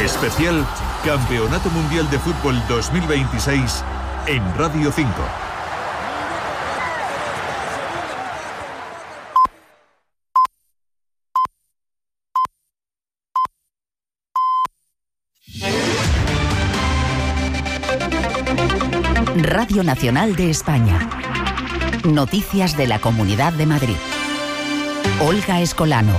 Especial Campeonato Mundial de Fútbol 2026 en Radio 5. Radio Nacional de España. Noticias de la Comunidad de Madrid. Olga Escolano.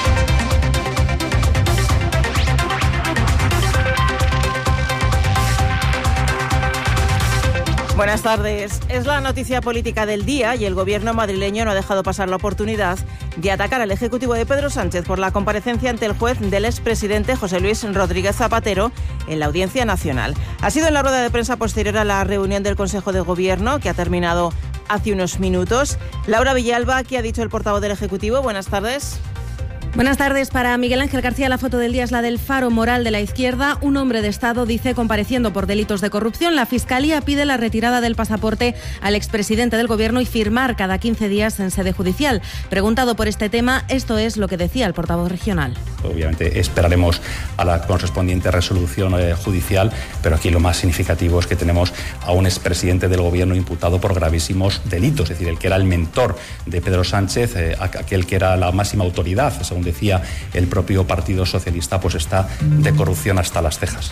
Buenas tardes. Es la noticia política del día y el gobierno madrileño no ha dejado pasar la oportunidad de atacar al Ejecutivo de Pedro Sánchez por la comparecencia ante el juez del expresidente José Luis Rodríguez Zapatero en la Audiencia Nacional. Ha sido en la rueda de prensa posterior a la reunión del Consejo de Gobierno, que ha terminado hace unos minutos. Laura Villalba, ¿qué ha dicho el portavoz del Ejecutivo? Buenas tardes. Buenas tardes. Para Miguel Ángel García, la foto del día es la del faro moral de la izquierda. Un hombre de Estado dice compareciendo por delitos de corrupción. La Fiscalía pide la retirada del pasaporte al expresidente del Gobierno y firmar cada 15 días en sede judicial. Preguntado por este tema, esto es lo que decía el portavoz regional. Obviamente esperaremos a la correspondiente resolución judicial, pero aquí lo más significativo es que tenemos a un expresidente del Gobierno imputado por gravísimos delitos, es decir, el que era el mentor de Pedro Sánchez, aquel que era la máxima autoridad, según decía el propio Partido Socialista, pues está de corrupción hasta las cejas.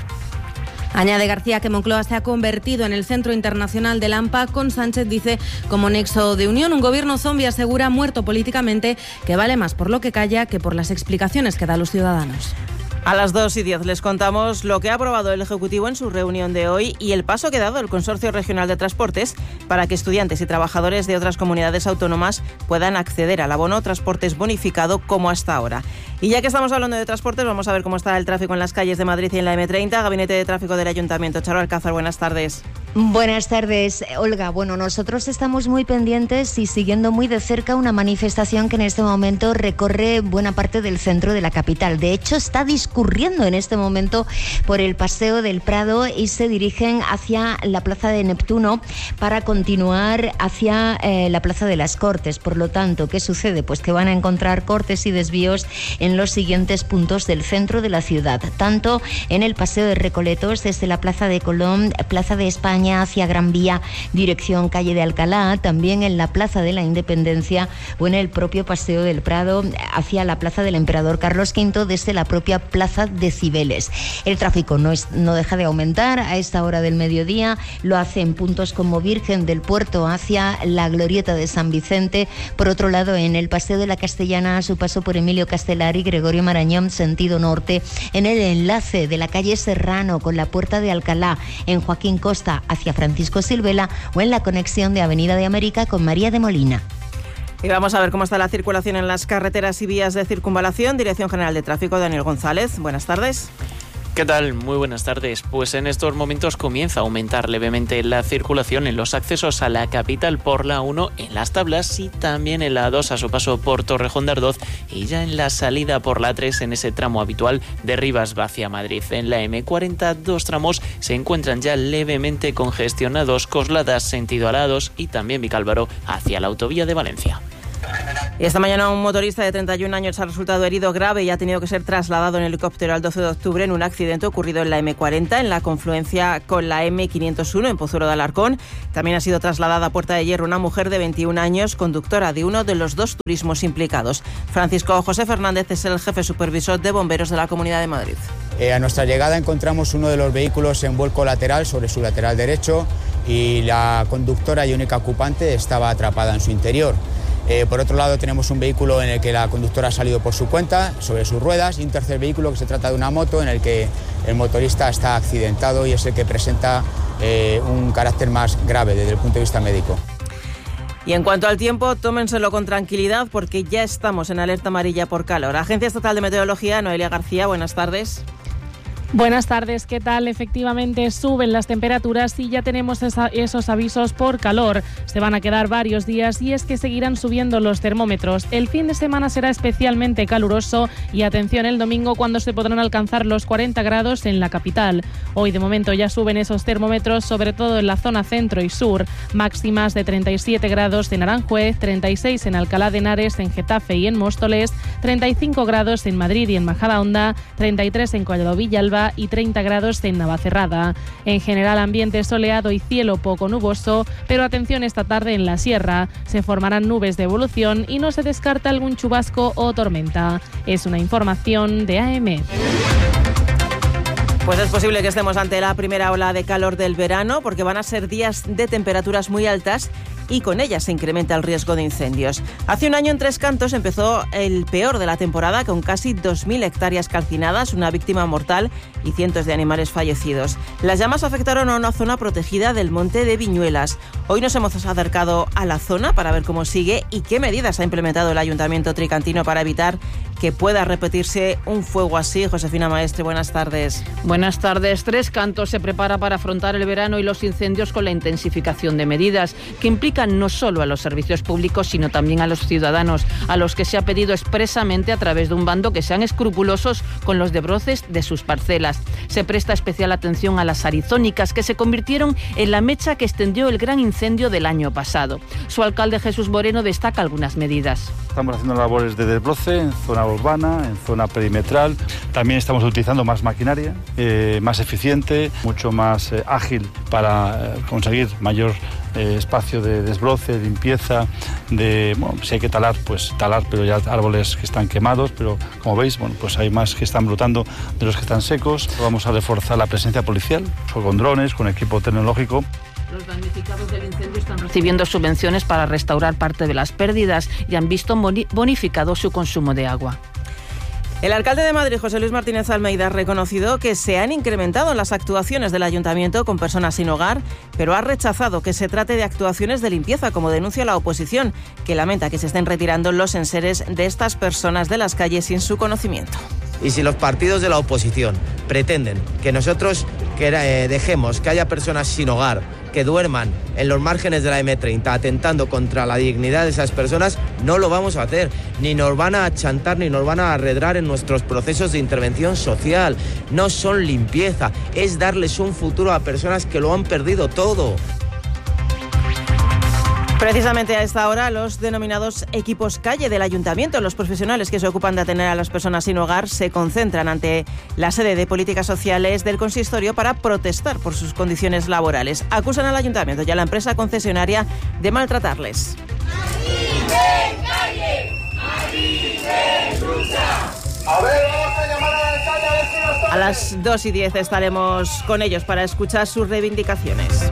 Añade García que Moncloa se ha convertido en el centro internacional del AMPA, con Sánchez, dice, como nexo de unión. Un gobierno zombi, asegura, muerto políticamente, que vale más por lo que calla que por las explicaciones que da a los ciudadanos. A las 2:10 les contamos lo que ha aprobado el Ejecutivo en su reunión de hoy y el paso que ha dado el Consorcio Regional de Transportes para que estudiantes y trabajadores de otras comunidades autónomas puedan acceder al abono transportes bonificado como hasta ahora. Y ya que estamos hablando de transportes, vamos a ver cómo está el tráfico en las calles de Madrid y en la M30. Gabinete de Tráfico del Ayuntamiento. Charo Alcázar, buenas tardes. Buenas tardes, Olga. Bueno, nosotros estamos muy pendientes y siguiendo muy de cerca una manifestación que en este momento recorre buena parte del centro de la capital. De hecho, está discurriendo en este momento por el Paseo del Prado y se dirigen hacia la Plaza de Neptuno para continuar hacia la Plaza de las Cortes. Por lo tanto, ¿qué sucede? Pues que van a encontrar cortes y desvíos en los siguientes puntos del centro de la ciudad, tanto en el Paseo de Recoletos, desde la Plaza de Colón, Plaza de España hacia Gran Vía, dirección Calle de Alcalá, también en la Plaza de la Independencia o en el propio Paseo del Prado hacia la Plaza del Emperador Carlos V, desde la propia Plaza de Cibeles. El tráfico no deja de aumentar a esta hora del mediodía, lo hace en puntos como Virgen del Puerto hacia la Glorieta de San Vicente. Por otro lado, en el Paseo de la Castellana, a su paso por Emilio Castelar y Gregorio Marañón, sentido norte, en el enlace de la calle Serrano con la Puerta de Alcalá, en Joaquín Costa hacia Francisco Silvela, o en la conexión de Avenida de América con María de Molina. Y vamos a ver cómo está la circulación en las carreteras y vías de circunvalación. Dirección General de Tráfico, Daniel González. Buenas tardes. ¿Qué tal? Muy buenas tardes. Pues en estos momentos comienza a aumentar levemente la circulación en los accesos a la capital por la 1 en Las Tablas y también en la 2 a su paso por Torrejón de Ardoz y ya en la salida por la 3 en ese tramo habitual de Rivas hacia Madrid. En la M40 dos tramos se encuentran ya levemente congestionados, Coslada sentido Alados y también Vicálvaro hacia la autovía de Valencia. Y esta mañana un motorista de 31 años ha resultado herido grave y ha tenido que ser trasladado en helicóptero al 12 de octubre en un accidente ocurrido en la M40, en la confluencia con la M501 en Pozuelo de Alarcón. También ha sido trasladada a Puerta de Hierro una mujer de 21 años, conductora de uno de los dos turismos implicados. Francisco José Fernández es el jefe supervisor de bomberos de la Comunidad de Madrid. A nuestra llegada encontramos uno de los vehículos en vuelco lateral sobre su lateral derecho y la conductora y única ocupante estaba atrapada en su interior. Por otro lado, tenemos un vehículo en el que la conductora ha salido por su cuenta, sobre sus ruedas, y un tercer vehículo que se trata de una moto en el que el motorista está accidentado y es el que presenta un carácter más grave desde el punto de vista médico. Y en cuanto al tiempo, tómenselo con tranquilidad porque ya estamos en alerta amarilla por calor. Agencia Estatal de Meteorología, Noelia García, buenas tardes. Buenas tardes, ¿qué tal? Efectivamente suben las temperaturas y ya tenemos esos avisos por calor. Se van a quedar varios días y es que seguirán subiendo los termómetros. El fin de semana será especialmente caluroso y atención el domingo cuando se podrán alcanzar los 40 grados en la capital. Hoy de momento ya suben esos termómetros, sobre todo en la zona centro y sur. Máximas de 37 grados en Aranjuez, 36 en Alcalá de Henares, en Getafe y en Móstoles, 35 grados en Madrid y en Majadahonda, 33 en Collado Villalba Cierva y 30 grados en Navacerrada. En general, ambiente soleado y cielo poco nuboso, pero atención esta tarde en la sierra. Se formarán nubes de evolución y no se descarta algún chubasco o tormenta. Es una información de AM. Pues es posible que estemos ante la primera ola de calor del verano, porque van a ser días de temperaturas muy altas y con ellas se incrementa el riesgo de incendios. Hace un año en Tres Cantos empezó el peor de la temporada, con casi 2.000 hectáreas calcinadas, una víctima mortal y cientos de animales fallecidos. Las llamas afectaron a una zona protegida del Monte de Viñuelas. Hoy nos hemos acercado a la zona para ver cómo sigue y qué medidas ha implementado el Ayuntamiento tricantino para evitar que pueda repetirse un fuego así. Josefina Maestre, buenas tardes. Buenas tardes. Tres Cantos se prepara para afrontar el verano y los incendios con la intensificación de medidas que implican no solo a los servicios públicos, sino también a los ciudadanos, a los que se ha pedido expresamente a través de un bando que sean escrupulosos con los desbroces de sus parcelas. Se presta especial atención a las arizónicas, que se convirtieron en la mecha que extendió el gran incendio del año pasado. Su alcalde, Jesús Moreno, destaca algunas medidas. Estamos haciendo labores de desbroce en zona urbana, en zona perimetral. También estamos utilizando más maquinaria, más eficiente, mucho más ágil para conseguir mayor espacio de desbroce, limpieza, si hay que talar, pues talar, pero ya árboles que están quemados, pero como veis, pues hay más que están brotando de los que están secos. Vamos a reforzar la presencia policial, con drones, con equipo tecnológico. Los damnificados del incendio están recibiendo subvenciones para restaurar parte de las pérdidas y han visto bonificado su consumo de agua. El alcalde de Madrid, José Luis Martínez Almeida, ha reconocido que se han incrementado las actuaciones del ayuntamiento con personas sin hogar, pero ha rechazado que se trate de actuaciones de limpieza, como denuncia la oposición, que lamenta que se estén retirando los enseres de estas personas de las calles sin su conocimiento. Y si los partidos de la oposición pretenden que nosotros dejemos que haya personas sin hogar, que duerman en los márgenes de la M30 atentando contra la dignidad de esas personas, no lo vamos a hacer. Ni nos van a achantar ni nos van a arredrar en nuestros procesos de intervención social. No son limpieza, es darles un futuro a personas que lo han perdido todo. Precisamente a esta hora, los denominados equipos calle del ayuntamiento, los profesionales que se ocupan de atender a las personas sin hogar, se concentran ante la sede de políticas sociales del consistorio para protestar por sus condiciones laborales. Acusan al ayuntamiento y a la empresa concesionaria de maltratarles. A las 2:10 estaremos con ellos para escuchar sus reivindicaciones.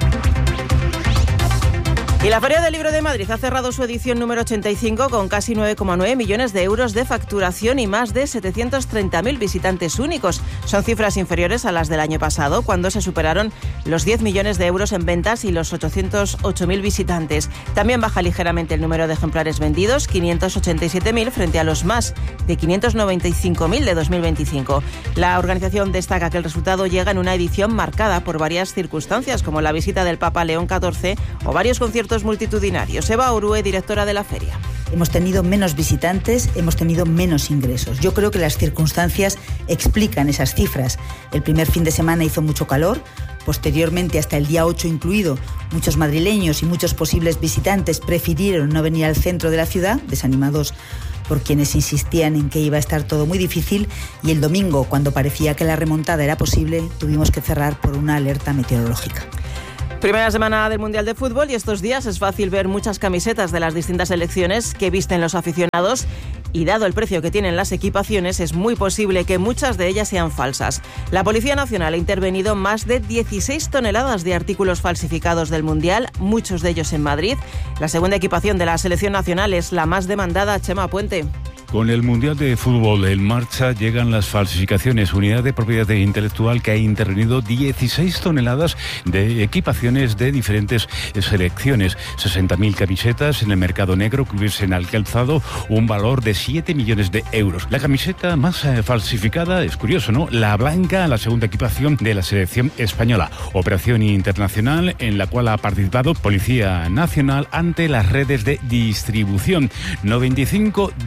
Y la Feria del Libro de Madrid ha cerrado su edición número 85 con casi 9,9 millones de euros de facturación y más de 730.000 visitantes únicos. Son cifras inferiores a las del año pasado, cuando se superaron los 10 millones de euros en ventas y los 808.000 visitantes. También baja ligeramente el número de ejemplares vendidos, 587.000 frente a los más de 595.000 de 2025. La organización destaca que el resultado llega en una edición marcada por varias circunstancias, como la visita del Papa León XIV o varios conciertos multitudinarios. Eva Orue, directora de la feria. Hemos tenido menos visitantes, hemos tenido menos ingresos. Yo creo que las circunstancias explican esas cifras. El primer fin de semana hizo mucho calor. Posteriormente, hasta el día 8 incluido, muchos madrileños y muchos posibles visitantes prefirieron no venir al centro de la ciudad, desanimados por quienes insistían en que iba a estar todo muy difícil, y el domingo, cuando parecía que la remontada era posible, tuvimos que cerrar por una alerta meteorológica. Primera semana del Mundial de Fútbol y estos días es fácil ver muchas camisetas de las distintas selecciones que visten los aficionados, y dado el precio que tienen las equipaciones es muy posible que muchas de ellas sean falsas. La Policía Nacional ha intervenido más de 16 toneladas de artículos falsificados del Mundial, muchos de ellos en Madrid. La segunda equipación de la selección nacional es la más demandada. Chema Puente. Con el Mundial de Fútbol en marcha llegan las falsificaciones. Unidad de Propiedad Intelectual que ha intervenido 16 toneladas de equipaciones de diferentes selecciones. 60.000 camisetas en el mercado negro que hubiesen alcanzado un valor de 7 millones de euros. La camiseta más falsificada, es curioso, ¿no? La blanca, la segunda equipación de la selección española. Operación internacional en la cual ha participado Policía Nacional ante las redes de distribución. 95 detenidos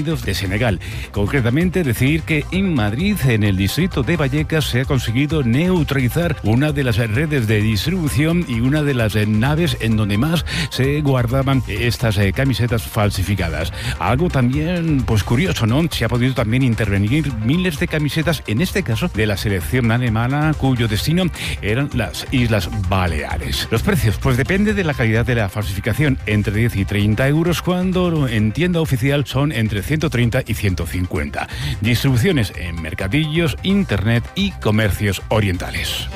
Unidos de Senegal. Concretamente, decir que en Madrid, en el distrito de Vallecas, se ha conseguido neutralizar una de las redes de distribución y una de las naves en donde más se guardaban estas camisetas falsificadas. Algo también, pues curioso, ¿no? Se ha podido también intervenir miles de camisetas, en este caso de la selección alemana, cuyo destino eran las Islas Baleares. Los precios, pues depende de la calidad de la falsificación, entre 10 y 30 euros, cuando en tienda oficial son entre 130 y 150. Distribuciones en mercadillos, internet y comercios orientales.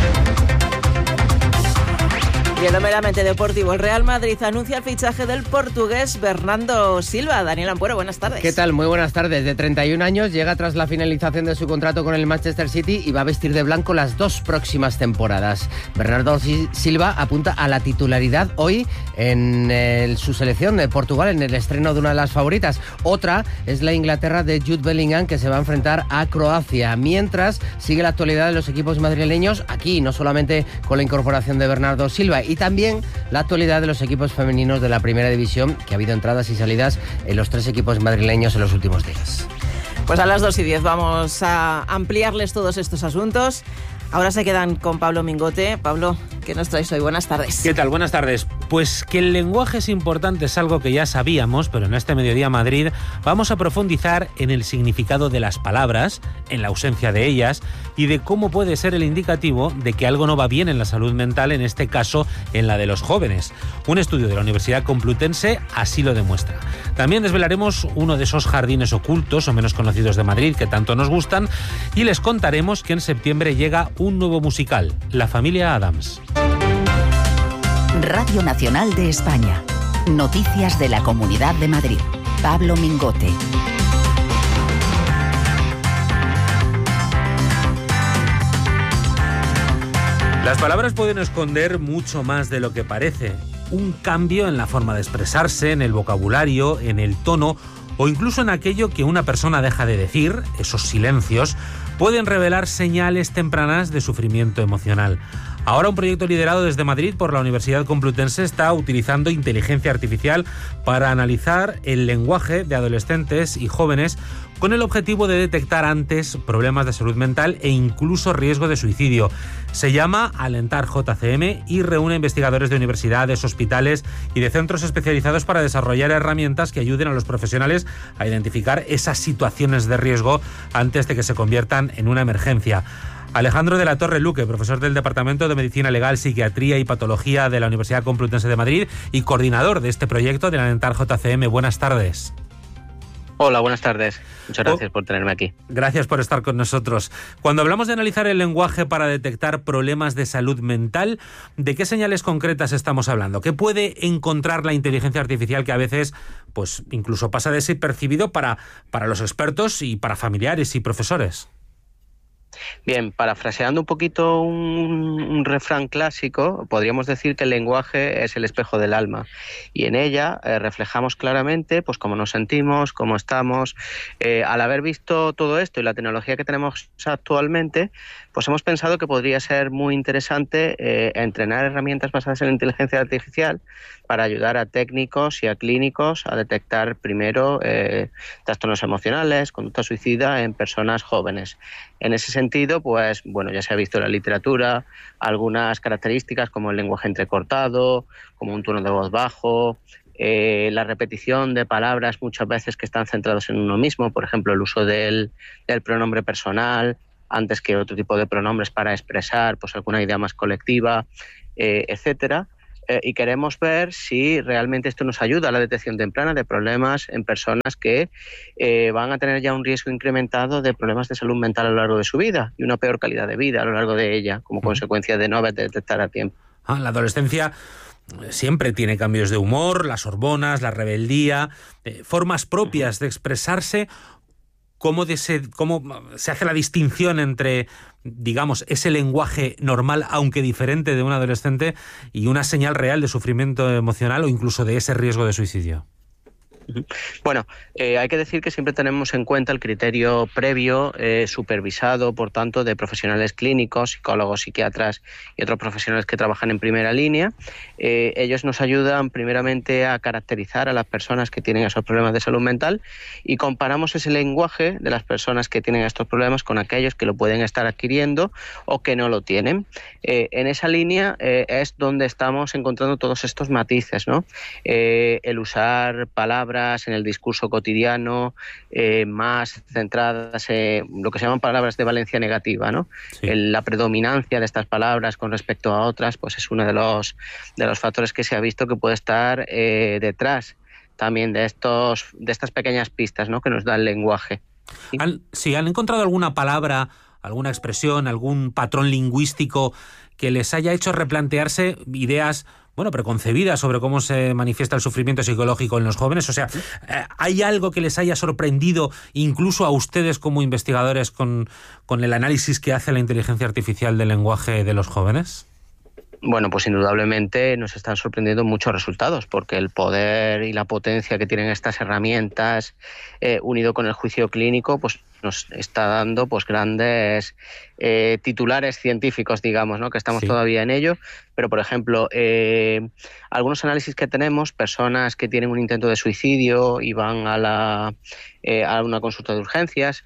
Y en lo meramente deportivo, el Real Madrid anuncia el fichaje del portugués Bernardo Silva. Daniel Ampuero, buenas tardes. ¿Qué tal? Muy buenas tardes. De 31 años, llega tras la finalización de su contrato con el Manchester City y va a vestir de blanco las 2 próximas temporadas. Bernardo Silva apunta a la titularidad hoy en su selección de Portugal, en el estreno de una de las favoritas. Otra es la Inglaterra de Jude Bellingham, que se va a enfrentar a Croacia. Mientras, sigue la actualidad de los equipos madrileños aquí, no solamente con la incorporación de Bernardo Silva, y también la actualidad de los equipos femeninos de la Primera División, que ha habido entradas y salidas en los 3 equipos madrileños en los últimos días. Pues a las 2:10 vamos a ampliarles todos estos asuntos. Ahora se quedan con Pablo Mingote. Pablo, ¿qué nos traes hoy? Buenas tardes. ¿Qué tal? Buenas tardes. Pues que el lenguaje es importante es algo que ya sabíamos, pero en este Mediodía Madrid vamos a profundizar en el significado de las palabras, en la ausencia de ellas y de cómo puede ser el indicativo de que algo no va bien en la salud mental, en este caso en la de los jóvenes. Un estudio de la Universidad Complutense así lo demuestra. También desvelaremos uno de esos jardines ocultos o menos conocidos de Madrid que tanto nos gustan y les contaremos que en septiembre llega un nuevo musical, La Familia Adams. Radio Nacional de España. Noticias de la Comunidad de Madrid. Pablo Mingote. Las palabras pueden esconder mucho más de lo que parece. Un cambio en la forma de expresarse, en el vocabulario, en el tono o incluso en aquello que una persona deja de decir, esos silencios, pueden revelar señales tempranas de sufrimiento emocional. Ahora un proyecto liderado desde Madrid por la Universidad Complutense está utilizando inteligencia artificial para analizar el lenguaje de adolescentes y jóvenes con el objetivo de detectar antes problemas de salud mental e incluso riesgo de suicidio. Se llama Alentar JCM y reúne investigadores de universidades, hospitales y de centros especializados para desarrollar herramientas que ayuden a los profesionales a identificar esas situaciones de riesgo antes de que se conviertan en una emergencia. Alejandro de la Torre Luque, profesor del Departamento de Medicina Legal, Psiquiatría y Patología de la Universidad Complutense de Madrid y coordinador de este proyecto de Alentar JCM. Buenas tardes. Hola, buenas tardes. Muchas gracias por tenerme aquí. Gracias por estar con nosotros. Cuando hablamos de analizar el lenguaje para detectar problemas de salud mental, ¿de qué señales concretas estamos hablando? ¿Qué puede encontrar la inteligencia artificial que a veces, pues, incluso pasa desapercibido para los expertos y para familiares y profesores? Bien, parafraseando un poquito un refrán clásico, podríamos decir que el lenguaje es el espejo del alma y en ella reflejamos claramente pues cómo nos sentimos, cómo estamos. Al haber visto todo esto y la tecnología que tenemos actualmente, pues hemos pensado que podría ser muy interesante entrenar herramientas basadas en la inteligencia artificial para ayudar a técnicos y a clínicos a detectar primero trastornos emocionales, conducta suicida en personas jóvenes. En ese sentido, pues bueno, ya se ha visto en la literatura algunas características como el lenguaje entrecortado, como un tono de voz bajo, la repetición de palabras muchas veces que están centrados en uno mismo, por ejemplo, el uso del pronombre personal antes que otro tipo de pronombres para expresar pues alguna idea más colectiva, etcétera. Y queremos ver si realmente esto nos ayuda a la detección temprana de problemas en personas que van a tener ya un riesgo incrementado de problemas de salud mental a lo largo de su vida y una peor calidad de vida a lo largo de ella como consecuencia de no haber detectar a tiempo. La adolescencia siempre tiene cambios de humor, las hormonas, la rebeldía, formas propias de expresarse. ¿Cómo se hace la distinción entre, digamos, ese lenguaje normal, aunque diferente, de un adolescente y una señal real de sufrimiento emocional o incluso de ese riesgo de suicidio? Bueno, hay que decir que siempre tenemos en cuenta el criterio previo, supervisado, por tanto, de profesionales clínicos, psicólogos, psiquiatras y otros profesionales que trabajan en primera línea. Ellos nos ayudan primeramente a caracterizar a las personas que tienen esos problemas de salud mental y comparamos ese lenguaje de las personas que tienen estos problemas con aquellos que lo pueden estar adquiriendo o que no lo tienen. En esa línea es donde estamos encontrando todos estos matices, ¿no? El usar palabras en el discurso cotidiano más centradas en lo que se llaman palabras de valencia negativa, ¿no? Sí. La predominancia de estas palabras con respecto a otras, pues es uno de los factores que se ha visto que puede estar detrás también de estas pequeñas pistas, ¿no?, que nos da el lenguaje. ¿Sí? ¿Han encontrado alguna palabra, alguna expresión, algún patrón lingüístico que les haya hecho replantearse ideas, bueno, preconcebidas sobre cómo se manifiesta el sufrimiento psicológico en los jóvenes? O sea, ¿hay algo que les haya sorprendido incluso a ustedes como investigadores con el análisis que hace la inteligencia artificial del lenguaje de los jóvenes? Bueno, pues indudablemente nos están sorprendiendo muchos resultados, porque el poder y la potencia que tienen estas herramientas, unido con el juicio clínico, pues nos está dando pues grandes titulares científicos, digamos, ¿no?, que estamos todavía en ello. Pero, por ejemplo, algunos análisis que tenemos, personas que tienen un intento de suicidio y van a una consulta de urgencias,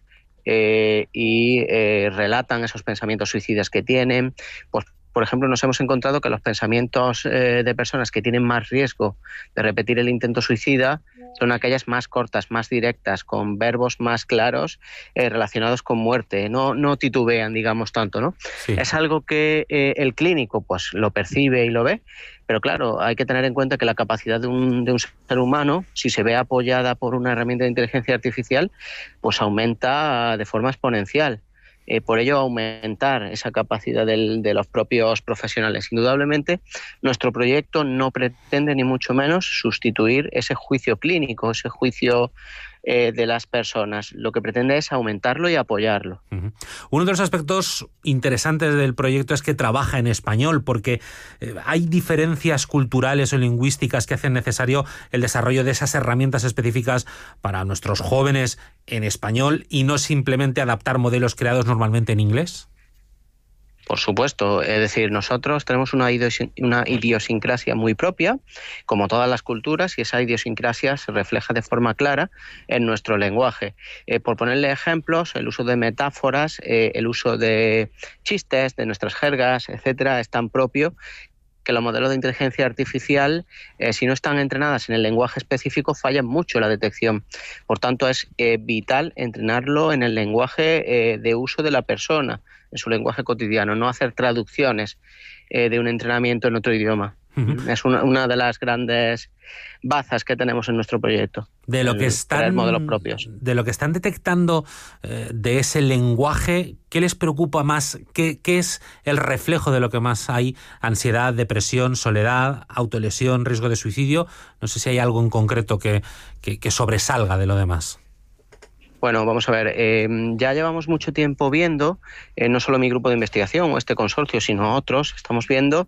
y relatan esos pensamientos suicidas que tienen, pues por ejemplo, nos hemos encontrado que los pensamientos de personas que tienen más riesgo de repetir el intento suicida son aquellas más cortas, más directas, con verbos más claros relacionados con muerte. No titubean, digamos, tanto, ¿no? Sí. Es algo que el clínico pues lo percibe y lo ve, pero claro, hay que tener en cuenta que la capacidad de un ser humano, si se ve apoyada por una herramienta de inteligencia artificial, pues aumenta de forma exponencial. Por ello, aumentar esa capacidad de los propios profesionales. Indudablemente, nuestro proyecto no pretende ni mucho menos sustituir ese juicio clínico, ese juicio de las personas. Lo que pretende es aumentarlo y apoyarlo. Uh-huh. Uno de los aspectos interesantes del proyecto es que trabaja en español, porque hay diferencias culturales o lingüísticas que hacen necesario el desarrollo de esas herramientas específicas para nuestros jóvenes en español y no simplemente adaptar modelos creados normalmente en inglés. Por supuesto, es decir, nosotros tenemos una idiosincrasia muy propia, como todas las culturas, y esa idiosincrasia se refleja de forma clara en nuestro lenguaje. Por ponerle ejemplos, el uso de metáforas, el uso de chistes, de nuestras jergas, etcétera, es tan propio que los modelos de inteligencia artificial, si no están entrenadas en el lenguaje específico, fallan mucho en la detección. Por tanto, es vital entrenarlo en el lenguaje de uso de la persona, en su lenguaje cotidiano, no hacer traducciones de un entrenamiento en otro idioma. Uh-huh. Es una de las grandes bazas que tenemos en nuestro proyecto. De lo que están modelos propios. De lo que están detectando de ese lenguaje, ¿qué les preocupa más? ¿Qué es el reflejo de lo que más hay? Ansiedad, depresión, soledad, autolesión, riesgo de suicidio. No sé si hay algo en concreto que sobresalga de lo demás. Bueno, vamos a ver, ya llevamos mucho tiempo viendo, no solo mi grupo de investigación o este consorcio, sino otros, estamos viendo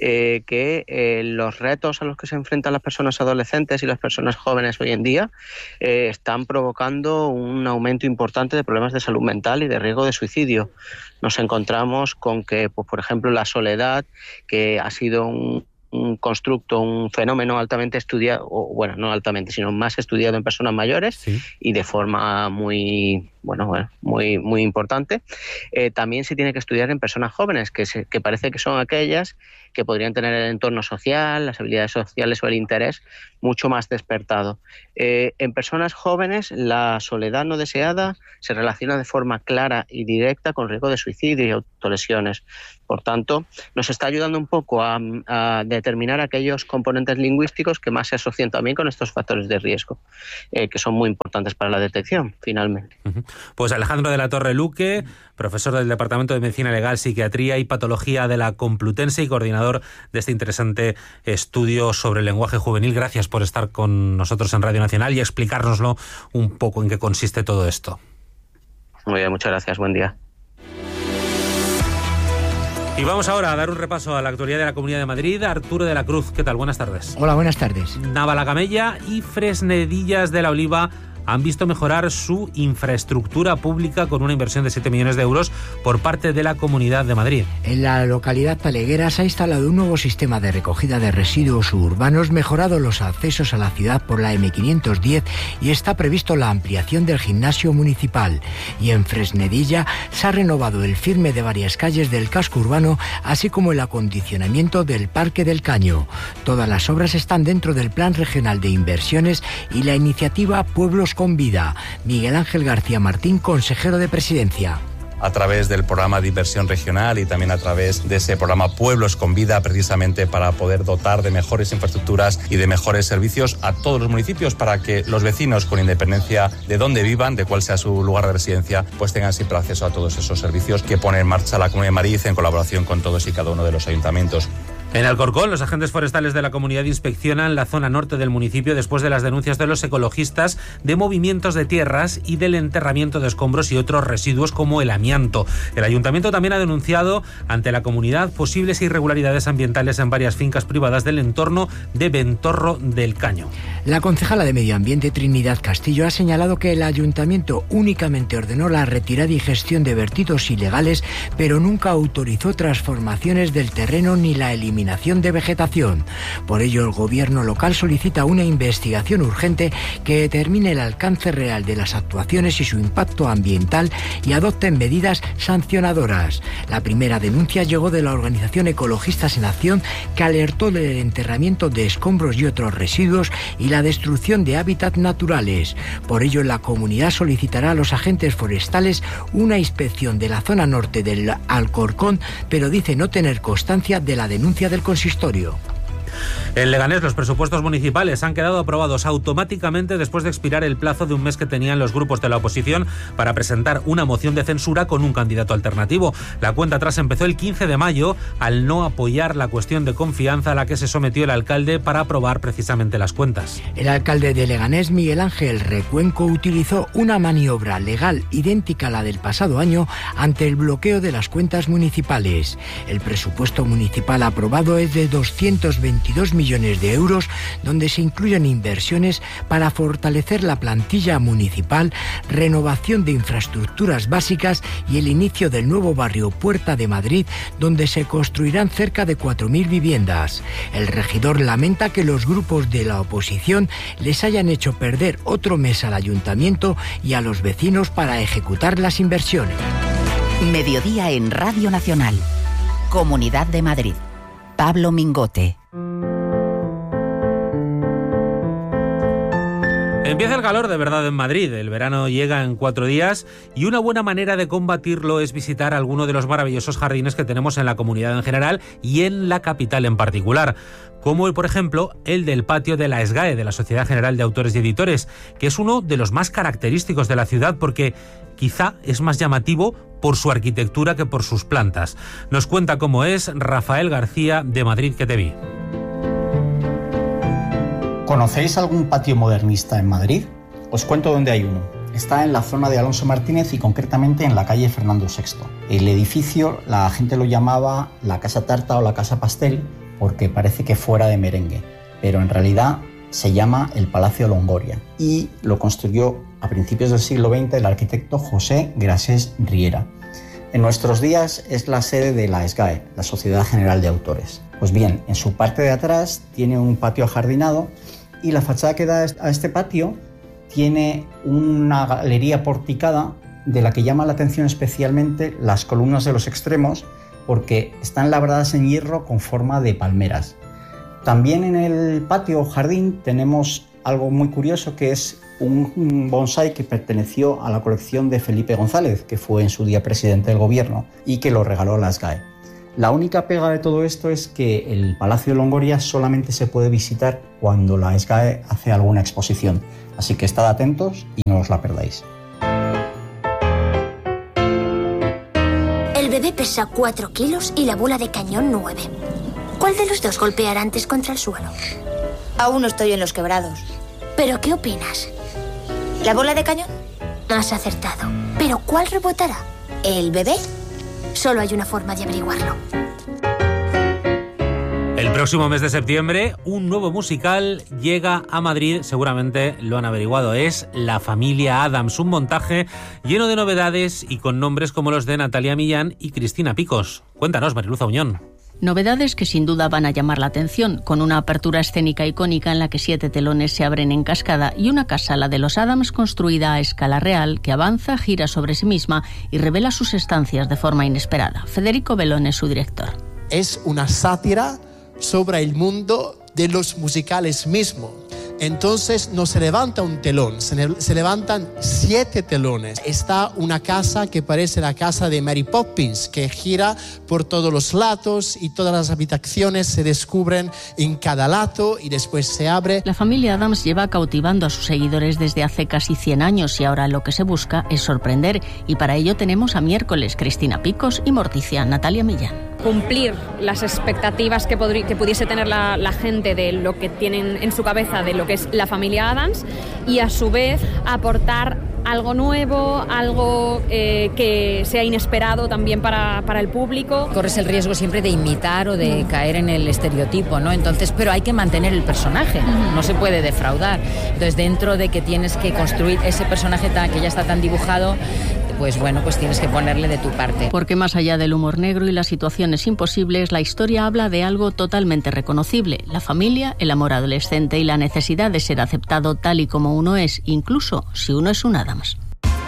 que los retos a los que se enfrentan las personas adolescentes y las personas jóvenes hoy en día están provocando un aumento importante de problemas de salud mental y de riesgo de suicidio. Nos encontramos con que, pues, por ejemplo, la soledad, que ha sido un constructo, un fenómeno altamente estudiado, o bueno, no altamente, sino más estudiado en personas mayores, sí, y de forma muy importante. También se tiene que estudiar en personas jóvenes, que parece que son aquellas que podrían tener el entorno social, las habilidades sociales o el interés mucho más despertado. En personas jóvenes, la soledad no deseada se relaciona de forma clara y directa con riesgo de suicidio y autolesiones. Por tanto, nos está ayudando un poco a determinar aquellos componentes lingüísticos que más se asocian también con estos factores de riesgo, que son muy importantes para la detección, finalmente. Uh-huh. Pues Alejandro de la Torre Luque, profesor del Departamento de Medicina Legal, Psiquiatría y Patología de la Complutense y coordinador de este interesante estudio sobre el lenguaje juvenil. Gracias por estar con nosotros en Radio Nacional y explicárnoslo un poco en qué consiste todo esto. Muy bien, muchas gracias. Buen día. Y vamos ahora a dar un repaso a la actualidad de la Comunidad de Madrid. Arturo de la Cruz, ¿qué tal? Buenas tardes. Hola, buenas tardes. Navalagamella y Fresnedillas de la Oliva han visto mejorar su infraestructura pública con una inversión de 7 millones de euros por parte de la Comunidad de Madrid. En la localidad taleguera se ha instalado un nuevo sistema de recogida de residuos urbanos, mejorado los accesos a la ciudad por la M510 y está previsto la ampliación del gimnasio municipal. Y en Fresnedilla se ha renovado el firme de varias calles del casco urbano, así como el acondicionamiento del Parque del Caño. Todas las obras están dentro del Plan Regional de Inversiones y la iniciativa Pueblos con Vida. Miguel Ángel García Martín, consejero de Presidencia. A través del programa de inversión regional y también a través de ese programa Pueblos con Vida, precisamente para poder dotar de mejores infraestructuras y de mejores servicios a todos los municipios, para que los vecinos, con independencia de dónde vivan, de cuál sea su lugar de residencia, pues tengan siempre acceso a todos esos servicios que pone en marcha la Comunidad de Madrid en colaboración con todos y cada uno de los ayuntamientos. En Alcorcón, los agentes forestales de la comunidad inspeccionan la zona norte del municipio después de las denuncias de los ecologistas de movimientos de tierras y del enterramiento de escombros y otros residuos como el amianto. El ayuntamiento también ha denunciado ante la comunidad posibles irregularidades ambientales en varias fincas privadas del entorno de Ventorro del Caño. La concejala de Medio Ambiente, Trinidad Castillo, ha señalado que el ayuntamiento únicamente ordenó la retirada y gestión de vertidos ilegales, pero nunca autorizó transformaciones del terreno ni la eliminación de vegetación. Por ello, el gobierno local solicita una investigación urgente que determine el alcance real de las actuaciones y su impacto ambiental y adopten medidas sancionadoras. La primera denuncia llegó de la organización Ecologistas en Acción, que alertó del enterramiento de escombros y otros residuos y la destrucción de hábitats naturales. Por ello, la comunidad solicitará a los agentes forestales una inspección de la zona norte del Alcorcón, pero dice no tener constancia de la denuncia del consistorio. En Leganés, los presupuestos municipales han quedado aprobados automáticamente después de expirar el plazo de un mes que tenían los grupos de la oposición para presentar una moción de censura con un candidato alternativo. La cuenta atrás empezó el 15 de mayo al no apoyar la cuestión de confianza a la que se sometió el alcalde para aprobar precisamente las cuentas. El alcalde de Leganés, Miguel Ángel Recuenco, utilizó una maniobra legal idéntica a la del pasado año ante el bloqueo de las cuentas municipales. El presupuesto municipal aprobado es de 222 millones de euros, donde se incluyen inversiones para fortalecer la plantilla municipal, renovación de infraestructuras básicas y el inicio del nuevo barrio Puerta de Madrid, donde se construirán cerca de 4.000 viviendas. El regidor lamenta que los grupos de la oposición les hayan hecho perder otro mes al ayuntamiento y a los vecinos para ejecutar las inversiones. Mediodía en Radio Nacional. Comunidad de Madrid. Pablo Mingote. Empieza el calor de verdad en Madrid. El verano llega en 4 días y una buena manera de combatirlo es visitar alguno de los maravillosos jardines que tenemos en la comunidad en general y en la capital en particular, como por ejemplo el del patio de la SGAE, de la Sociedad General de Autores y Editores, que es uno de los más característicos de la ciudad porque quizá es más llamativo por su arquitectura que por sus plantas. Nos cuenta cómo es Rafael García de Madrid que te vi. ¿Conocéis algún patio modernista en Madrid? Os cuento dónde hay uno. Está en la zona de Alonso Martínez y concretamente en la calle Fernando VI. El edificio la gente lo llamaba la Casa Tarta o la Casa Pastel porque parece que fuera de merengue, pero en realidad se llama el Palacio Longoria y lo construyó a principios del siglo XX el arquitecto José Grasés Riera. En nuestros días es la sede de la SGAE, la Sociedad General de Autores. Pues bien, en su parte de atrás tiene un patio ajardinado y la fachada que da a este patio tiene una galería porticada de la que llama la atención especialmente las columnas de los extremos porque están labradas en hierro con forma de palmeras. También en el patio o jardín tenemos algo muy curioso que es un bonsái que perteneció a la colección de Felipe González, que fue en su día presidente del gobierno y que lo regaló a la SGAE. La única pega de todo esto es que el Palacio de Longoria solamente se puede visitar cuando la SGAE hace alguna exposición, así que estad atentos y no os la perdáis. El bebé pesa 4 kilos y la bola de cañón 9. ¿Cuál de los dos golpeará antes contra el suelo? Aún no estoy en los quebrados. ¿Pero qué opinas? ¿La bola de cañón? Has acertado. ¿Pero cuál rebotará? ¿El bebé? Solo hay una forma de averiguarlo. El próximo mes de septiembre, un nuevo musical llega a Madrid, seguramente lo han averiguado, es La Familia Addams, un montaje lleno de novedades y con nombres como los de Natalia Millán y Cristina Picos. Cuéntanos, Mariluz Auñón. Novedades que sin duda van a llamar la atención, con una apertura escénica icónica en la que 7 telones se abren en cascada y una casa, la de los Addams, construida a escala real, que avanza, gira sobre sí misma y revela sus estancias de forma inesperada. Federico Belón es su director. Es una sátira sobre el mundo de los musicales mismo. Entonces no se levanta un telón, se levantan 7 telones. Está una casa que parece la casa de Mary Poppins, que gira por todos los lados y todas las habitaciones se descubren en cada lado y después se abre. La familia Addams lleva cautivando a sus seguidores desde hace casi 100 años y ahora lo que se busca es sorprender, y para ello tenemos a miércoles Cristina Picos y Morticia Natalia Millán. Cumplir las expectativas que pudiese tener la gente de lo que tienen en su cabeza de lo que es la familia Addams, y a su vez aportar algo nuevo, algo que sea inesperado también para el público. Corres el riesgo siempre de imitar o de caer en el estereotipo, ¿no? Entonces, pero hay que mantener el personaje, no se puede defraudar. Entonces, dentro de que tienes que construir ese personaje que ya está tan dibujado, pues bueno, pues tienes que ponerle de tu parte. Porque más allá del humor negro y las situaciones imposibles, la historia habla de algo totalmente reconocible: la familia, el amor adolescente y la necesidad de ser aceptado tal y como uno es, incluso si uno es un Addams.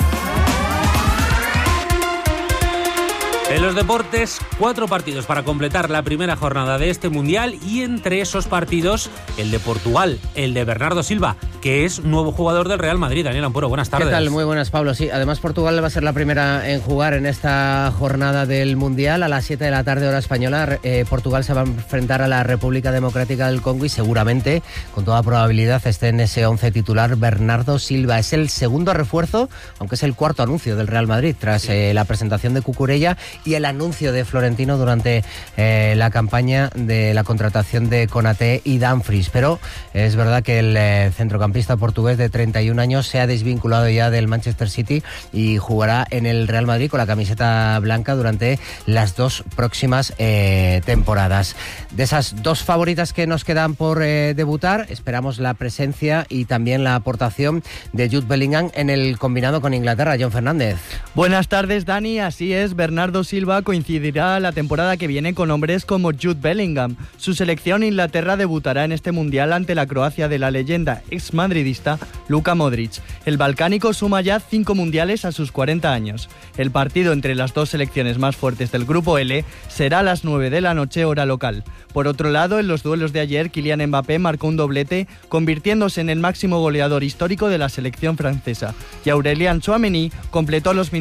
En los deportes, 4 partidos para completar la primera jornada de este Mundial, y entre esos partidos, el de Portugal, el de Bernardo Silva, que es nuevo jugador del Real Madrid. Daniel Ampuro, buenas tardes. ¿Qué tal? Muy buenas, Pablo. Sí, además Portugal va a ser la primera en jugar en esta jornada del Mundial. A las 7 de la tarde, hora española, Portugal se va a enfrentar a la República Democrática del Congo y seguramente, con toda probabilidad, esté en ese 11 titular Bernardo Silva. Es el segundo refuerzo, aunque es el cuarto anuncio del Real Madrid, tras la presentación de Cucurella y el anuncio de Florentino durante la campaña de la contratación de Konaté y Dumfries. Pero es verdad que el centrocampista portugués de 31 años se ha desvinculado ya del Manchester City y jugará en el Real Madrid con la camiseta blanca durante las 2 próximas temporadas. De esas 2 favoritas que nos quedan por debutar, esperamos la presencia y también la aportación de Jude Bellingham en el combinado con Inglaterra. John Fernández. Buenas tardes, Dani. Así es, Bernardo Silva coincidirá la temporada que viene con hombres como Jude Bellingham. Su selección Inglaterra debutará en este Mundial ante la Croacia de la leyenda exmadridista Luka Modric. El balcánico suma ya 5 mundiales a sus 40 años. El partido entre las 2 selecciones más fuertes del Grupo L será a las 9 de la noche, hora local. Por otro lado, en los duelos de ayer, Kylian Mbappé marcó un doblete, convirtiéndose en el máximo goleador histórico de la selección francesa. Y Aurélien Tchouaméni completó los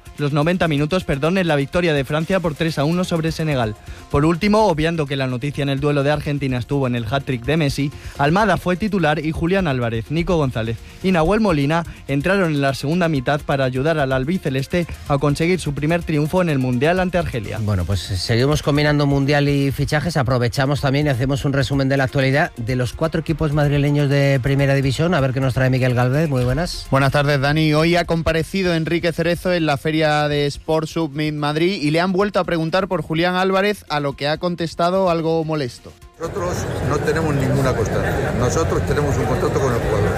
90 minutos en la victoria de Francia por 3-1 sobre Senegal. Por último, obviando que la noticia en el duelo de Argentina estuvo en el hat-trick de Messi, Almada fue titular y Julián Álvarez, Nico González y Nahuel Molina entraron en la segunda mitad para ayudar al albiceleste a conseguir su primer triunfo en el Mundial ante Argelia. Bueno, pues seguimos combinando Mundial y fichajes. Aprovechamos también y hacemos un resumen de la actualidad de los 4 equipos madrileños de Primera División. A ver qué nos trae Miguel Galvez. Muy buenas. Buenas tardes, Dani. Hoy ha comparecido Enrique Cerezo en la feria de Sport Summit Madrid y le han vuelto a preguntar por Julián Álvarez, a lo que ha contestado algo molesto. Nosotros no tenemos ninguna constancia. Nosotros tenemos un contrato con el jugador.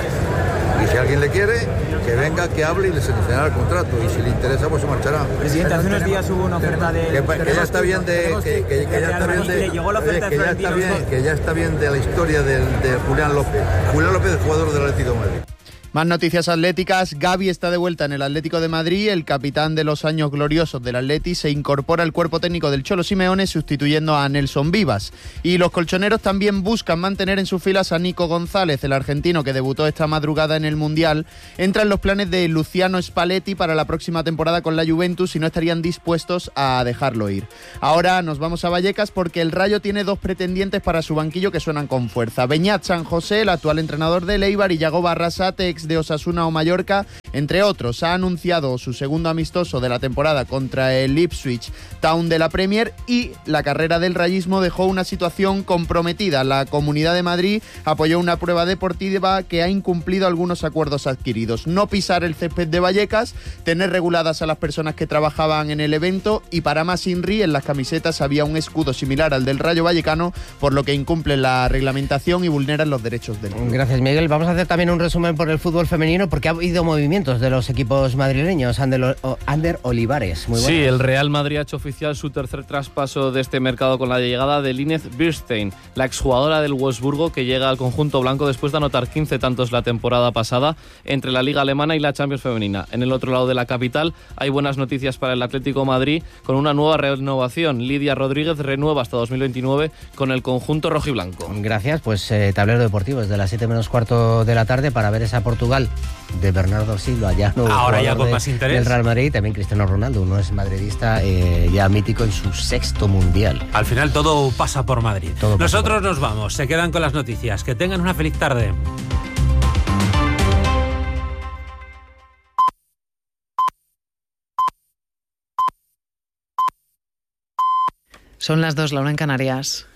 Y si alguien le quiere, que venga, que hable y le seleccionará el contrato. Y si le interesa, pues se marchará. Presidente, hace unos días hubo una oferta de... Que ya está bien de... Que ya está bien de la historia de Julián López. Julián López es jugador del Atlético de Madrid. Más noticias atléticas. Gavi está de vuelta en el Atlético de Madrid. El capitán de los años gloriosos del Atleti se incorpora al cuerpo técnico del Cholo Simeone, sustituyendo a Nelson Vivas. Y los colchoneros también buscan mantener en sus filas a Nico González, el argentino que debutó esta madrugada en el Mundial. Entra en los planes de Luciano Spalletti para la próxima temporada con la Juventus y no estarían dispuestos a dejarlo ir. Ahora nos vamos a Vallecas porque el Rayo tiene 2 pretendientes para su banquillo que suenan con fuerza. Beñat San José, el actual entrenador del Eibar, y Yago Barrasate, ex rivales de Osasuna o Mallorca, entre otros. Ha anunciado su segundo amistoso de la temporada contra el Ipswich Town de la Premier y la carrera del rayismo dejó una situación comprometida. La Comunidad de Madrid apoyó una prueba deportiva que ha incumplido algunos acuerdos adquiridos. No pisar el césped de Vallecas, tener reguladas a las personas que trabajaban en el evento y para más INRI en las camisetas había un escudo similar al del Rayo Vallecano, por lo que incumplen la reglamentación y vulneran los derechos del club. Gracias, Miguel. Vamos a hacer también un resumen por el fútbol femenino porque ha habido movimientos de los equipos madrileños. Ander Olivares, muy bueno. Sí, el Real Madrid ha hecho oficial su tercer traspaso de este mercado con la llegada de Linez Birstein, la exjugadora del Wolfsburgo que llega al conjunto blanco después de anotar 15 tantos la temporada pasada entre la Liga Alemana y la Champions Femenina. En el otro lado de la capital hay buenas noticias para el Atlético Madrid con una nueva renovación. Lidia Rodríguez renueva hasta 2029 con el conjunto rojiblanco. Gracias, pues tablero deportivo desde las 7 menos cuarto de la tarde para ver esa Portugal de Bernardo Silva, ya no ahora ya con más interés del Real Madrid, también Cristiano Ronaldo, uno es madridista ya mítico en su 6º mundial. Al final todo pasa por Madrid. Nosotros nos vamos, se quedan con las noticias. Que tengan una feliz tarde. Son las 2, la 1 en Canarias.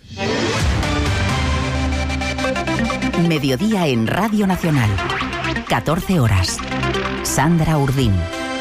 Mediodía en Radio Nacional. 14 horas. Sandra Urdín.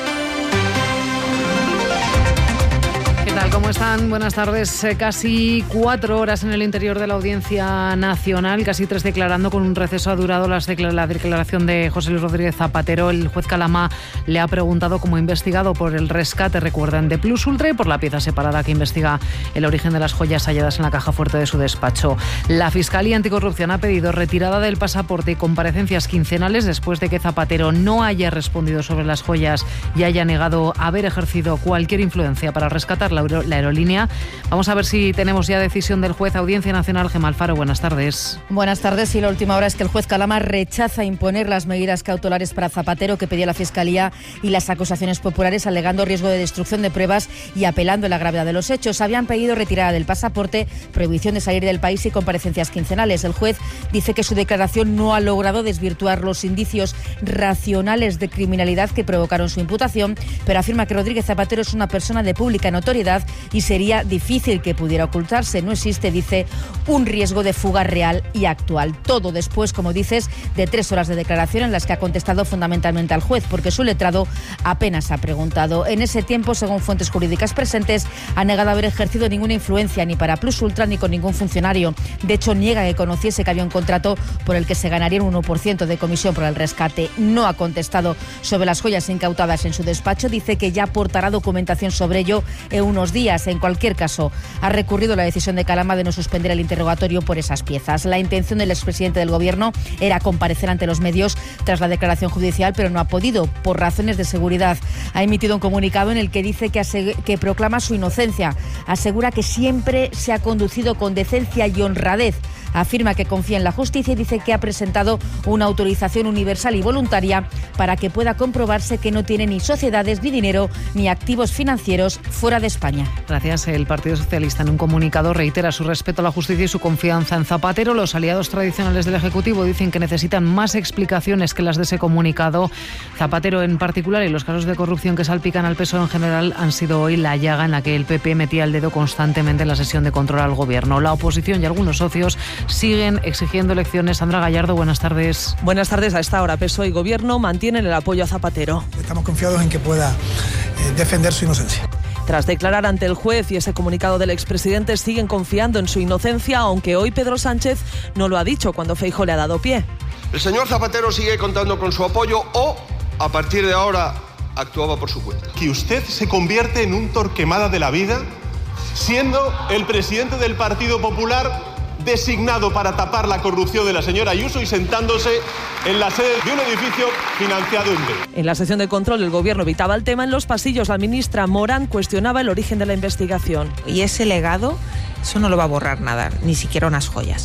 ¿Qué tal? ¿Cómo están? Buenas tardes. Casi 4 horas en el interior de la Audiencia Nacional, casi 3 declarando. Con un receso ha durado la declaración de José Luis Rodríguez Zapatero. El juez Calama le ha preguntado como investigado por el rescate, recuerdan, de Plus Ultra y por la pieza separada que investiga el origen de las joyas halladas en la caja fuerte de su despacho. La Fiscalía Anticorrupción ha pedido retirada del pasaporte y comparecencias quincenales después de que Zapatero no haya respondido sobre las joyas y haya negado haber ejercido cualquier influencia para rescatar la aerolínea. Vamos a ver si tenemos ya decisión del juez. Audiencia Nacional, Gemma Alfaro, buenas tardes. Buenas tardes. Y la última hora es que el juez Calama rechaza imponer las medidas cautelares para Zapatero que pedía la Fiscalía y las acusaciones populares, alegando riesgo de destrucción de pruebas y apelando a la gravedad de los hechos. Habían pedido retirada del pasaporte, prohibición de salir del país y comparecencias quincenales. El juez dice que su declaración no ha logrado desvirtuar los indicios racionales de criminalidad que provocaron su imputación, pero afirma que Rodríguez Zapatero es una persona de pública notoriedad y sería difícil que pudiera ocultarse. No existe, dice, un riesgo de fuga real y actual. Todo después, como dices, de 3 horas de declaración en las que ha contestado fundamentalmente al juez, porque su letrado apenas ha preguntado. En ese tiempo, según fuentes jurídicas presentes, ha negado haber ejercido ninguna influencia ni para Plus Ultra ni con ningún funcionario. De hecho, niega que conociese que había un contrato por el que se ganaría un 1% de comisión por el rescate. No ha contestado sobre las joyas incautadas en su despacho. Dice que ya aportará documentación sobre ello en unos días. En cualquier caso, ha recurrido la decisión de Calama de no suspender el interrogatorio por esas piezas. La intención del expresidente del Gobierno era comparecer ante los medios tras la declaración judicial, pero no ha podido por razones de seguridad. Ha emitido un comunicado en el que dice que proclama su inocencia. Asegura que siempre se ha conducido con decencia y honradez. Afirma que confía en la justicia y dice que ha presentado una autorización universal y voluntaria para que pueda comprobarse que no tiene ni sociedades, ni dinero, ni activos financieros fuera de España. Gracias. El Partido Socialista en un comunicado reitera su respeto a la justicia y su confianza en Zapatero. Los aliados tradicionales del Ejecutivo dicen que necesitan más explicaciones que las de ese comunicado. Zapatero en particular y los casos de corrupción que salpican al PSOE en general han sido hoy la llaga en la que el PP metía el dedo constantemente en la sesión de control al Gobierno. La oposición y algunos socios siguen exigiendo elecciones. Sandra Gallardo, buenas tardes. Buenas tardes. A esta hora PSOE y Gobierno mantienen el apoyo a Zapatero. Estamos confiados en que pueda defender su inocencia. Tras declarar ante el juez y ese comunicado del expresidente, siguen confiando en su inocencia, aunque hoy Pedro Sánchez no lo ha dicho cuando Feijóo le ha dado pie. El señor Zapatero sigue contando con su apoyo o, a partir de ahora, actuaba por su cuenta. Que usted se convierte en un Torquemada de la vida, siendo el presidente del Partido Popular designado para tapar la corrupción de la señora Ayuso y sentándose en la sede de un edificio financiado en B. En la sesión de control el Gobierno evitaba el tema. En los pasillos la ministra Morán cuestionaba el origen de la investigación. Y ese legado, eso no lo va a borrar nada, ni siquiera unas joyas.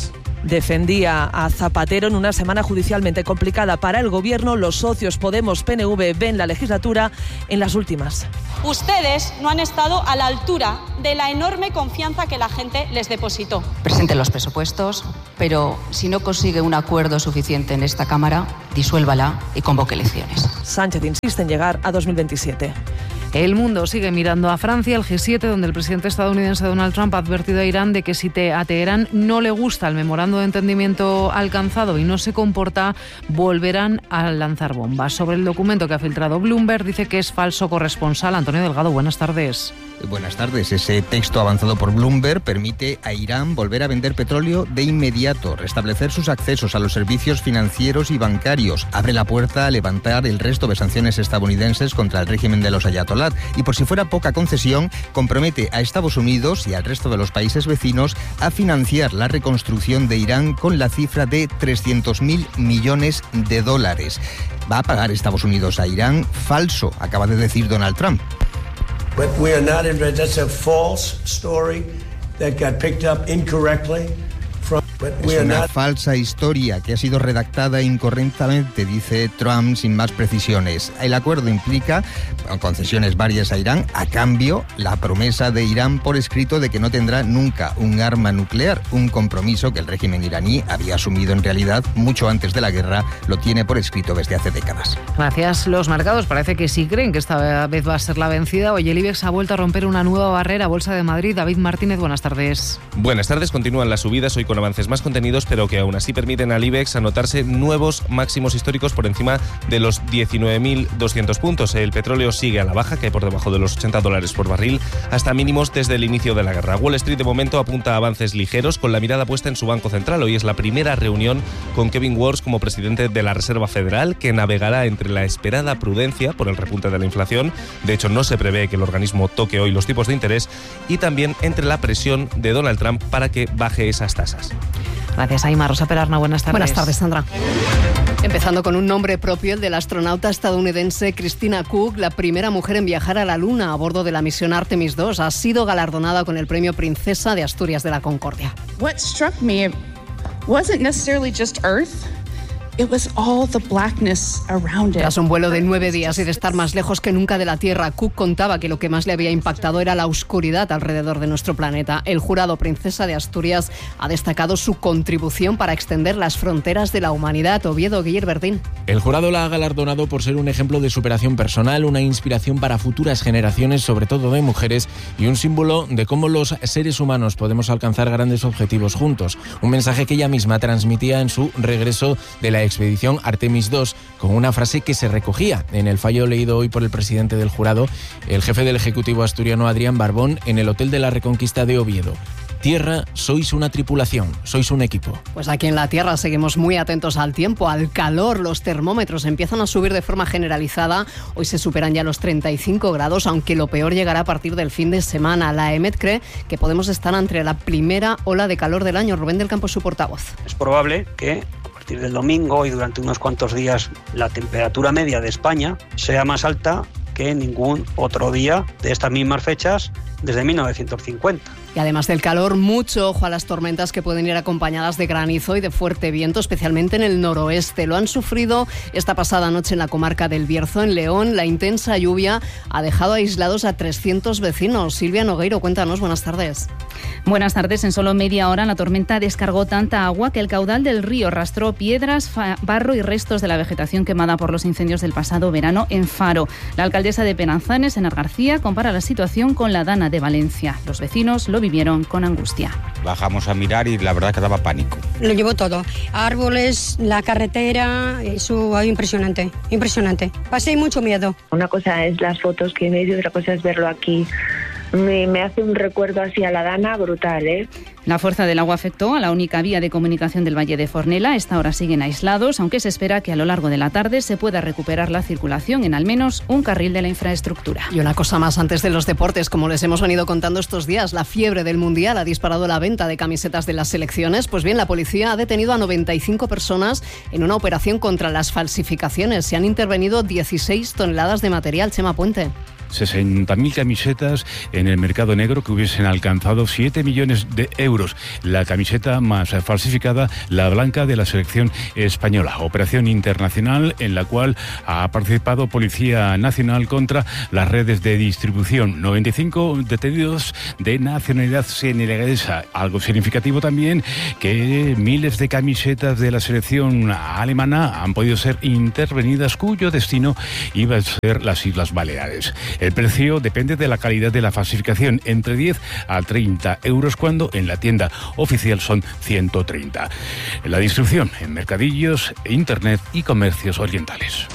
defendía a Zapatero en una semana judicialmente complicada para el gobierno. Los socios Podemos-PNV ven la legislatura en las últimas. Ustedes no han estado a la altura de la enorme confianza que la gente les depositó. Presenten los presupuestos, pero si no consigue un acuerdo suficiente en esta Cámara, disuélvala y convoque elecciones. Sánchez insiste en llegar a 2027. El mundo sigue mirando a Francia, el G7, donde el presidente estadounidense Donald Trump ha advertido a Irán de que si a Teherán no le gusta el memorando de entendimiento alcanzado y no se comporta, volverán a lanzar bombas. Sobre el documento que ha filtrado Bloomberg, dice que es falso. Corresponsal Antonio Delgado, buenas tardes. Buenas tardes. Ese texto avanzado por Bloomberg permite a Irán volver a vender petróleo de inmediato, restablecer sus accesos a los servicios financieros y bancarios, abre la puerta a levantar el resto de sanciones estadounidenses contra el régimen de los ayatolás y, por si fuera poca concesión, compromete a Estados Unidos y al resto de los países vecinos a financiar la reconstrucción de Irán con la cifra de 300.000 millones de dólares. ¿Va a pagar Estados Unidos a Irán? Falso, acaba de decir Donald Trump. But we are not in. That's a false story that got picked up incorrectly. Es una falsa historia que ha sido redactada incorrectamente, dice Trump sin más precisiones. El acuerdo implica concesiones varias a Irán, a cambio la promesa de Irán por escrito de que no tendrá nunca un arma nuclear, un compromiso que el régimen iraní había asumido en realidad mucho antes de la guerra, lo tiene por escrito desde hace décadas. Gracias. Los mercados parece que sí creen que esta vez va a ser la vencida. Hoy el IBEX ha vuelto a romper una nueva barrera. Bolsa de Madrid, David Martínez, buenas tardes. Buenas tardes, continúan las subidas hoy con avances más contenidos, pero que aún así permiten al IBEX anotarse nuevos máximos históricos por encima de los 19.200 puntos. El petróleo sigue a la baja, cae por debajo de los $80 por barril, hasta mínimos desde el inicio de la guerra. Wall Street de momento apunta a avances ligeros, con la mirada puesta en su Banco Central. Hoy es la primera reunión con Kevin Warsh como presidente de la Reserva Federal, que navegará entre la esperada prudencia por el repunte de la inflación. De hecho, no se prevé que el organismo toque hoy los tipos de interés, y también entre la presión de Donald Trump para que baje esas tasas. Gracias, Aima. Rosa Perarna, buenas tardes. Buenas tardes, Sandra. Empezando con un nombre propio, el del astronauta estadounidense Christina Koch, la primera mujer en viajar a la Luna a bordo de la misión Artemis II. Ha sido galardonada con el premio Princesa de Asturias de la Concordia. What struck me wasn't necessarily just Earth. It was all the blackness around it. Tras un vuelo de 9 días y de estar más lejos que nunca de la Tierra, Cook contaba que lo que más le había impactado era la oscuridad alrededor de nuestro planeta. El jurado Princesa de Asturias ha destacado su contribución para extender las fronteras de la humanidad. Oviedo, Guillerbertín. El jurado la ha galardonado por ser un ejemplo de superación personal, una inspiración para futuras generaciones, sobre todo de mujeres, y un símbolo de cómo los seres humanos podemos alcanzar grandes objetivos juntos. Un mensaje que ella misma transmitía en su regreso de la expedición Artemis II, con una frase que se recogía en el fallo leído hoy por el presidente del jurado, el jefe del Ejecutivo asturiano Adrián Barbón, en el Hotel de la Reconquista de Oviedo. Tierra, sois una tripulación, sois un equipo. Pues aquí en la Tierra seguimos muy atentos al tiempo, al calor. Los termómetros empiezan a subir de forma generalizada. Hoy se superan ya los 35 grados, aunque lo peor llegará a partir del fin de semana. La EMET cree que podemos estar ante la primera ola de calor del año. Rubén del Campo, su portavoz. Es probable que a partir del domingo y durante unos cuantos días la temperatura media de España sea más alta que ningún otro día de estas mismas fechas desde 1950. Y además del calor, mucho ojo a las tormentas que pueden ir acompañadas de granizo y de fuerte viento, especialmente en el noroeste. Lo han sufrido esta pasada noche en la comarca del Bierzo, en León. La intensa lluvia ha dejado aislados a 300 vecinos. Silvia Nogueiro, cuéntanos, buenas tardes. Buenas tardes. En solo media hora la tormenta descargó tanta agua que el caudal del río arrastró piedras, barro y restos de la vegetación quemada por los incendios del pasado verano en Faro. La alcaldesa de Penanzanes, Enar García, compara la situación con la Dana de Valencia. Los vecinos lo vivieron con angustia. Bajamos a mirar y la verdad que daba pánico. Lo llevó todo, árboles, la carretera, eso impresionante, impresionante. Pasé mucho miedo. Una cosa es las fotos que me hice, otra cosa es verlo aquí. Me hace un recuerdo así a la Dana brutal, ¿eh? La fuerza del agua afectó a la única vía de comunicación del Valle de Fornela. A esta hora siguen aislados, aunque se espera que a lo largo de la tarde se pueda recuperar la circulación en al menos un carril de la infraestructura. Y una cosa más antes de los deportes, como les hemos venido contando estos días, la fiebre del Mundial ha disparado la venta de camisetas de las selecciones. Pues bien, la policía ha detenido a 95 personas en una operación contra las falsificaciones. Se han intervenido 16 toneladas de material. Chema Puente. 60.000 camisetas en el mercado negro que hubiesen alcanzado 7 millones de euros. La camiseta más falsificada, la blanca de la selección española. Operación internacional en la cual ha participado Policía Nacional contra las redes de distribución. 95 detenidos de nacionalidad senegalesa. Algo significativo también que miles de camisetas de la selección alemana han podido ser intervenidas, cuyo destino iba a ser las Islas Baleares. El precio depende de la calidad de la falsificación, entre 10 a 30 euros, cuando en la tienda oficial son 130. La distribución en mercadillos, internet y comercios orientales.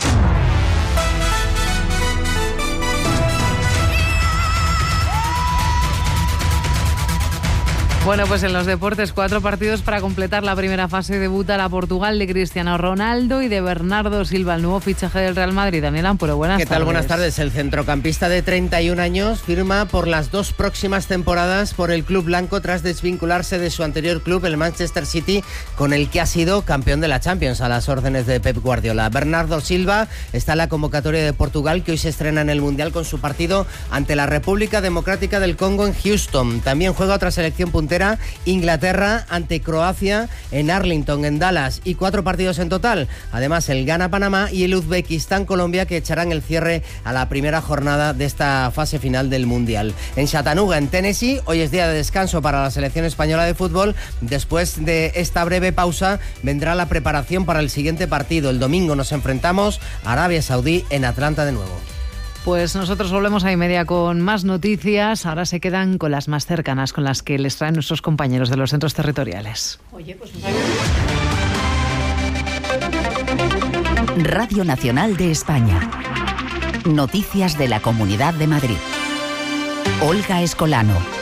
Bueno, pues en los deportes, 4 partidos para completar la primera fase. Debuta la Portugal de Cristiano Ronaldo y de Bernardo Silva, el nuevo fichaje del Real Madrid. Daniel Ampuro, buenas tardes. ¿Qué tal? Buenas tardes. El centrocampista de 31 años firma por las 2 próximas temporadas por el club blanco tras desvincularse de su anterior club, el Manchester City, con el que ha sido campeón de la Champions a las órdenes de Pep Guardiola. Bernardo Silva está en la convocatoria de Portugal, que hoy se estrena en el Mundial con su partido ante la República Democrática del Congo en Houston. También juega otra selección puntera, Inglaterra ante Croacia en Arlington, en Dallas, y 4 partidos en total. Además, el Ghana-Panamá y el Uzbekistán-Colombia, que echarán el cierre a la primera jornada de esta fase final del Mundial. En Chattanooga, en Tennessee, hoy es día de descanso para la selección española de fútbol. Después de esta breve pausa vendrá la preparación para el siguiente partido. El domingo nos enfrentamos a Arabia Saudí en Atlanta de nuevo. Pues nosotros volvemos a 1:30 con más noticias. Ahora se quedan con las más cercanas, con las que les traen nuestros compañeros de los centros territoriales. Oye, pues Radio Nacional de España. Noticias de la Comunidad de Madrid. Olga Escolano.